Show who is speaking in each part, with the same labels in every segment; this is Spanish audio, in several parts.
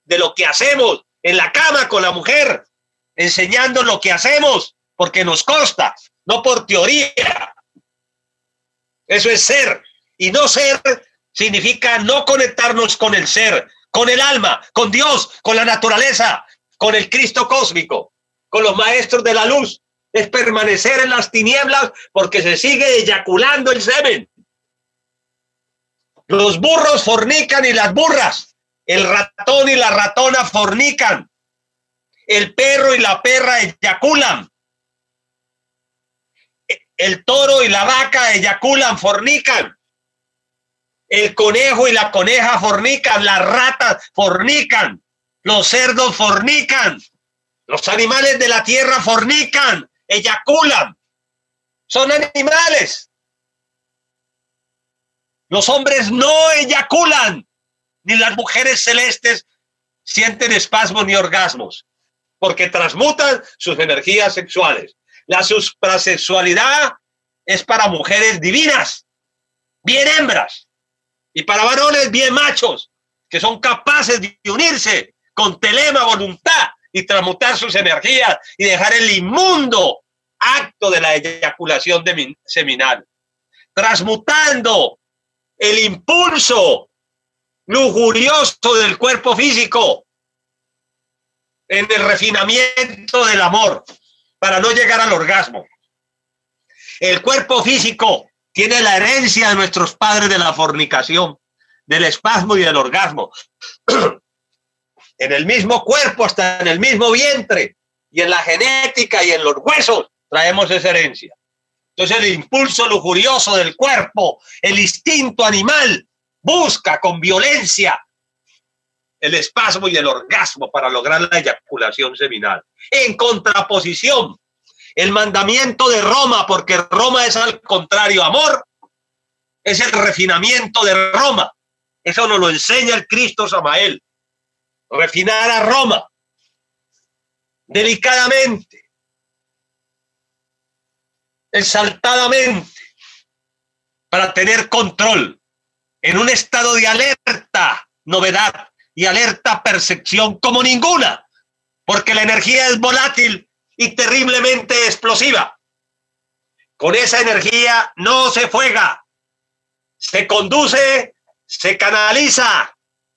Speaker 1: de lo que hacemos en la cama con la mujer, enseñando lo que hacemos porque nos consta, no por teoría. Eso es ser. Y no ser significa no conectarnos con el ser, con el alma, con Dios, con la naturaleza, con el Cristo cósmico, con los maestros de la luz. Es permanecer en las tinieblas porque se sigue eyaculando el semen. Los burros fornican y las burras. El ratón y la ratona fornican. El perro y la perra eyaculan. El toro y la vaca eyaculan, fornican. El conejo y la coneja fornican. Las ratas fornican. Los cerdos fornican. Los animales de la tierra fornican, eyaculan. Son animales. Los hombres no eyaculan, ni las mujeres celestes sienten espasmos ni orgasmos, porque transmutan sus energías sexuales. La suprasexualidad es para mujeres divinas, bien hembras, y para varones bien machos, que son capaces de unirse con telema voluntad y transmutar sus energías y dejar el inmundo acto de la eyaculación seminal, transmutando el impulso lujurioso del cuerpo físico en el refinamiento del amor para no llegar al orgasmo. El cuerpo físico tiene la herencia de nuestros padres de la fornicación, del espasmo y del orgasmo. En el mismo cuerpo, hasta en el mismo vientre, y en la genética y en los huesos traemos esa herencia. Entonces el impulso lujurioso del cuerpo, el instinto animal, busca con violencia el espasmo y el orgasmo para lograr la eyaculación seminal. En contraposición, el mandamiento de Roma, porque Roma es al contrario, amor, es el refinamiento de Roma. Eso nos lo enseña el Cristo Samael. Refinar a Roma delicadamente, exaltadamente, para tener control en un estado de alerta novedad y alerta percepción como ninguna, porque la energía es volátil y terriblemente explosiva. Con esa energía no se fuega, se conduce, se canaliza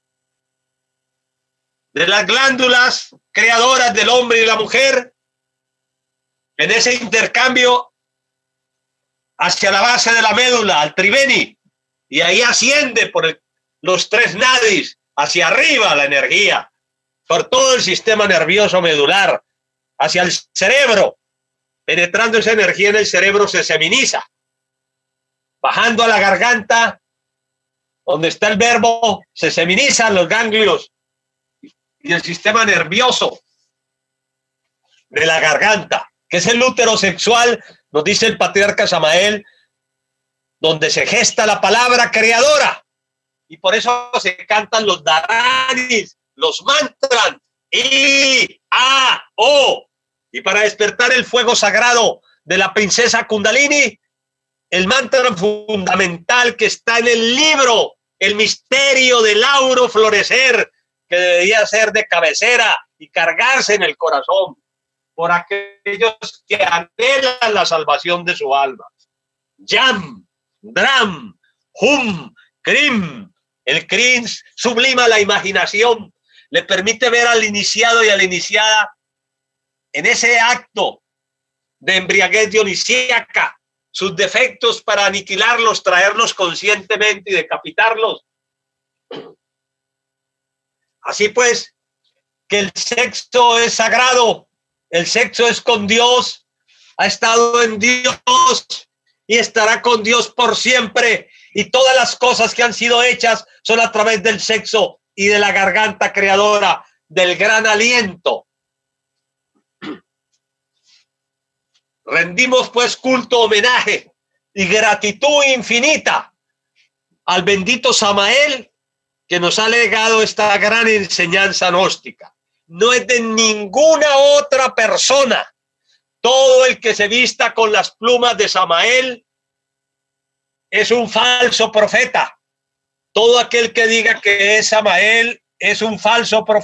Speaker 1: de las glándulas creadoras del hombre y la mujer en ese intercambio hacia la base de la médula, al triveni, y ahí asciende por los tres nadis hacia arriba la energía, por todo el sistema nervioso medular, hacia el cerebro. Penetrando esa energía en el cerebro se seminiza, bajando a la garganta, donde está el verbo, se seminizan los ganglios y el sistema nervioso de la garganta, que es el útero sexual, nos dice el patriarca Samael, donde se gesta la palabra creadora. Y por eso se cantan los dharanis, los mantras, I, A, O. Y para despertar el fuego sagrado de la princesa Kundalini, el mantra fundamental que está en el libro, el misterio del auro florecer, que debería ser de cabecera y cargarse en el corazón por aquellos que anhelan la salvación de su alma. Yam, Dram, Hum, Krim. El Krim sublima la imaginación, le permite ver al iniciado y a la iniciada en ese acto de embriaguez dionisíaca, sus defectos para aniquilarlos, traerlos conscientemente y decapitarlos. Así pues, que el sexo es sagrado, el sexo es con Dios, ha estado en Dios y estará con Dios por siempre, y todas las cosas que han sido hechas son a través del sexo y de la garganta creadora, del gran aliento. Rendimos pues culto, homenaje y gratitud infinita al bendito Samael, que nos ha legado esta gran enseñanza gnóstica. No es de ninguna otra persona. Todo el que se vista con las plumas de Samael es un falso profeta. Todo aquel que diga que es Samael es un falso profeta.